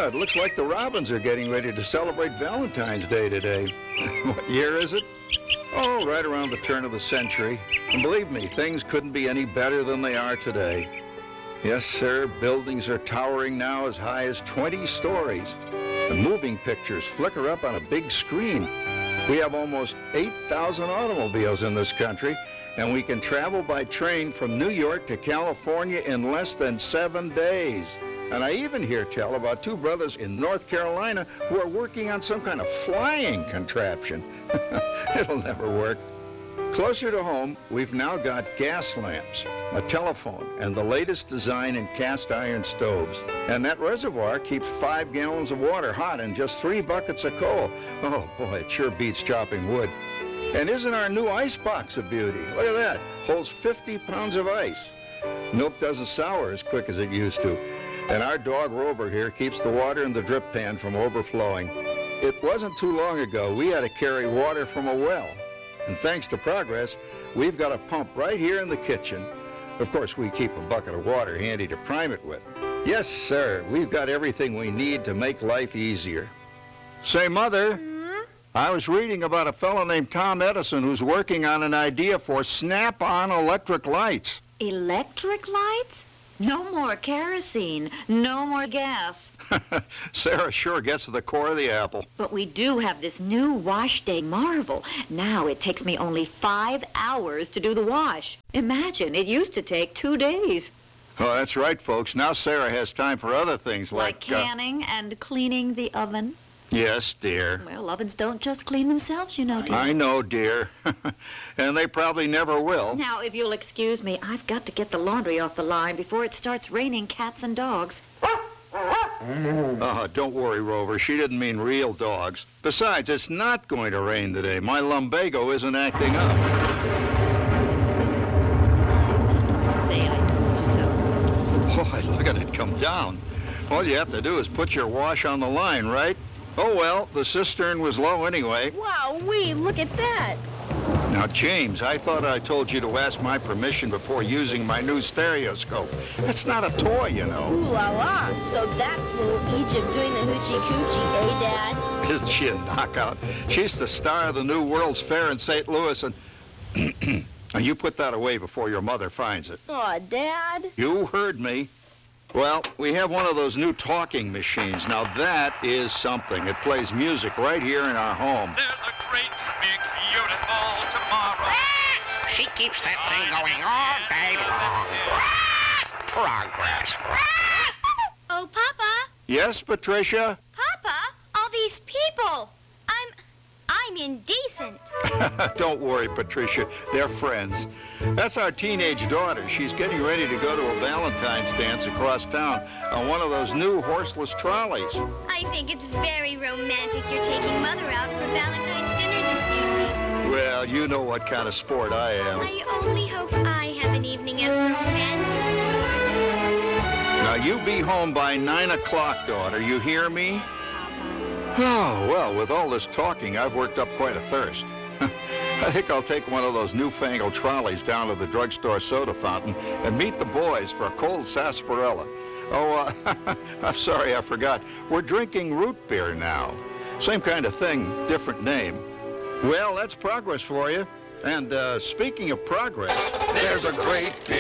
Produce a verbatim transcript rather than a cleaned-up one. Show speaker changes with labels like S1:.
S1: Yeah, it looks like the Robins are getting ready to celebrate Valentine's Day today. What year is it? Oh, right around the turn of the century. And believe me, things couldn't be any better than they are today. Yes, sir, buildings are towering now as high as twenty stories. The moving pictures flicker up on a big screen. We have almost eight thousand automobiles in this country, and we can travel by train from New York to California in less than seven days. And I even hear tell about two brothers in North Carolina who are working on some kind of flying contraption. It'll never work. Closer to home, we've now got gas lamps, a telephone, and the latest design in cast iron stoves. And that reservoir keeps five gallons of water hot in just three buckets of coal. Oh, boy, it sure beats chopping wood. And isn't our new ice box a beauty? Look at that. Holds fifty pounds of ice. Milk doesn't sour as quick as it used to. And our dog Rover here keeps the water in the drip pan from overflowing. It wasn't too long ago we had to carry water from a well. And thanks to progress, we've got a pump right here in the kitchen. Of course, we keep a bucket of water handy to prime it with. Yes, sir, we've got everything we need to make life easier. Say, Mother,
S2: Hmm?
S1: I was reading about a fellow named Tom Edison who's working on an idea for snap-on electric lights.
S2: Electric lights? No more kerosene, no more gas.
S1: Sarah sure gets to the core of the apple.
S2: But we do have this new wash day marvel. Now it takes me only five hours to do the wash. Imagine, it used to take two days.
S1: Oh, that's right, folks. Now Sarah has time for other things like...
S2: Like canning uh, and cleaning the oven.
S1: Yes, dear.
S2: Well, ovens don't just clean themselves, you know, dear.
S1: I know, dear. And they probably never will.
S2: Now, if you'll excuse me, I've got to get the laundry off the line before it starts raining cats and dogs.
S1: Oh, don't worry, Rover. She didn't mean real dogs. Besides, it's not going to rain today. My lumbago isn't acting up.
S2: Say I told you so.
S1: Boy, look at it come down. All you have to do is put your wash on the line, right? Oh, well, the cistern was low anyway.
S3: Wow-wee, look at that.
S1: Now, James, I thought I told you to ask my permission before using my new stereoscope. It's not a toy, you know.
S3: Ooh la la. So that's little Egypt doing the hoochie coochie, eh, Dad?
S1: Isn't she a knockout? She's the star of the new World's Fair in Saint Louis, and... Now, you put that away before your mother finds it.
S3: Aw, Dad.
S1: You heard me. Well, we have one of those new talking machines. Now, that is something. It plays music right here in our home.
S4: There's a great, big, beautiful tomorrow.
S5: She keeps that thing going all day long. Progress.
S6: Oh, Papa.
S1: Yes, Patricia?
S6: Papa, all these people. I'm... I'm indecent.
S1: Don't worry, Patricia. They're friends. That's our teenage daughter. She's getting ready to go to a Valentine's dance across town on one of those new horseless trolleys.
S6: I think it's very romantic you're taking Mother out for Valentine's dinner this evening.
S1: Well, you know what kind of sport I am.
S6: I only hope I have an evening as romantic as yours and
S1: Now, you be home by nine o'clock, daughter. You hear me?
S6: Yes, Papa.
S1: Oh, well, with all this talking, I've worked up quite a thirst. I think I'll take one of those newfangled trolleys down to the drugstore soda fountain and meet the boys for a cold sarsaparilla. Oh, uh, I'm sorry, I forgot. We're drinking root beer now. Same kind of thing, different name. Well, that's progress for you. And uh, speaking of progress,
S5: There's a great big